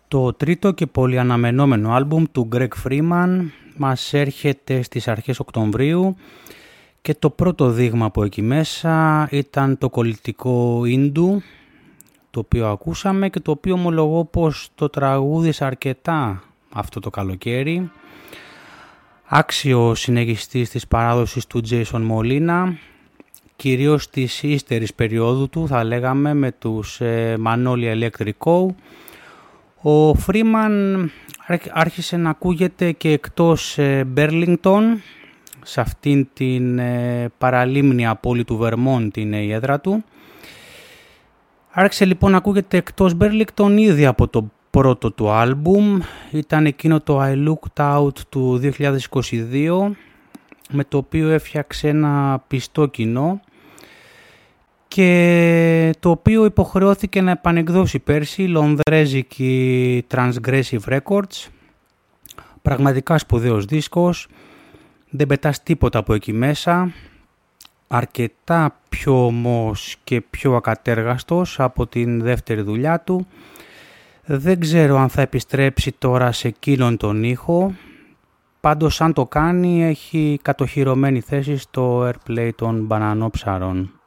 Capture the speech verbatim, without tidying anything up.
Το τρίτο και πολύ αναμενόμενο άλμπουμ του Greg Freeman μας έρχεται στις αρχές Οκτωβρίου και το πρώτο δείγμα από εκεί μέσα ήταν το κολλητικό Indie, το οποίο ακούσαμε και το οποίο ομολογώ πως το τραγούδισα αρκετά αυτό το καλοκαίρι. Άξιο συνεχιστής της παράδοσης του Jason Molina, κυρίως της ύστερης περίοδου του θα λέγαμε με τους ε, Magnolia Electric Co. Ο Freeman άρχισε να ακούγεται και εκτός ε, Burlington, σε αυτήν την ε, παραλίμνια πόλη του Vermont είναι η έδρα του. Άρχισε λοιπόν να ακούγεται εκτός Burlington ήδη από το πρώτο του άλμπουμ. Ήταν εκείνο το I Looked Out του δύο χιλιάδες είκοσι δύο, με το οποίο έφτιαξε ένα πιστό κοινό και το οποίο υποχρεώθηκε να επανεκδώσει πέρσι η λονδρέζικη Transgressive Records. Πραγματικά σπουδαίος δίσκος, δεν πετάς τίποτα από εκεί μέσα, αρκετά πιο όμως και πιο ακατέργαστος από την δεύτερη δουλειά του. Δεν ξέρω αν θα επιστρέψει τώρα σε εκείνον τον ήχο, πάντως αν το κάνει έχει κατοχυρωμένη θέση στο airplay των μπανανόψαρων.